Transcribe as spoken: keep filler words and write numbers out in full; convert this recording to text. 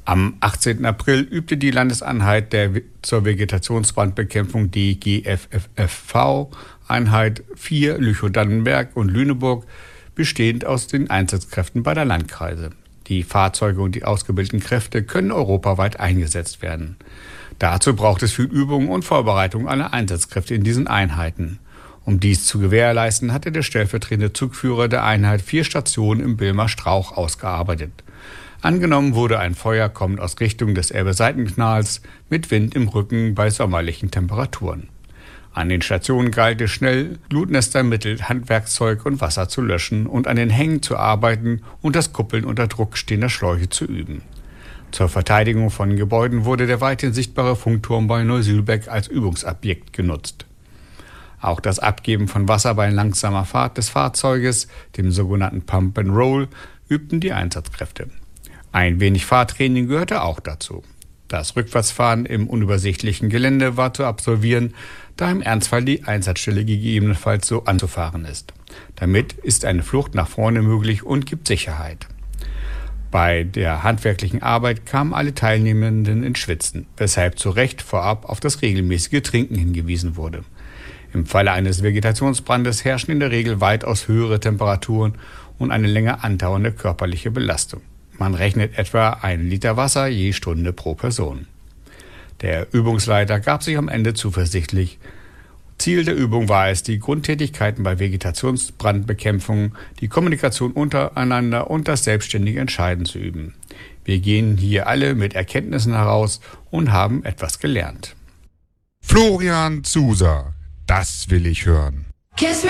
Am achtzehnten April übte die Landeseinheit der zur Vegetationsbrandbekämpfung, die G F F V-Einheit vier Lüchow-Dannenberg und Lüneburg, bestehend aus den Einsatzkräften beider Landkreise. Die Fahrzeuge und die ausgebildeten Kräfte können europaweit eingesetzt werden. Dazu braucht es viel Übung und Vorbereitung aller Einsatzkräfte in diesen Einheiten. Um dies zu gewährleisten, hatte der stellvertretende Zugführer der Einheit vier Stationen im Bilmer Strauch ausgearbeitet. Angenommen wurde ein Feuer kommend aus Richtung des Elbe-Seitenkanals mit Wind im Rücken bei sommerlichen Temperaturen. An den Stationen galt es schnell, Glutnestermittel, Handwerkszeug und Wasser zu löschen und an den Hängen zu arbeiten und das Kuppeln unter Druck stehender Schläuche zu üben. Zur Verteidigung von Gebäuden wurde der weithin sichtbare Funkturm bei Neusülbeck als Übungsobjekt genutzt. Auch das Abgeben von Wasser bei langsamer Fahrt des Fahrzeuges, dem sogenannten Pump and Roll, übten die Einsatzkräfte. Ein wenig Fahrtraining gehörte auch dazu. Das Rückwärtsfahren im unübersichtlichen Gelände war zu absolvieren, da im Ernstfall die Einsatzstelle gegebenenfalls so anzufahren ist. Damit ist eine Flucht nach vorne möglich und gibt Sicherheit. Bei der handwerklichen Arbeit kamen alle Teilnehmenden ins Schwitzen, weshalb zu Recht vorab auf das regelmäßige Trinken hingewiesen wurde. Im Falle eines Vegetationsbrandes herrschen in der Regel weitaus höhere Temperaturen und eine länger andauernde körperliche Belastung. Man rechnet etwa ein Liter Wasser je Stunde pro Person. Der Übungsleiter gab sich am Ende zuversichtlich. Ziel der Übung war es, die Grundtätigkeiten bei Vegetationsbrandbekämpfung, die Kommunikation untereinander und das selbstständige Entscheiden zu üben. Wir gehen hier alle mit Erkenntnissen heraus und haben etwas gelernt. Florian Zuser, das will ich hören.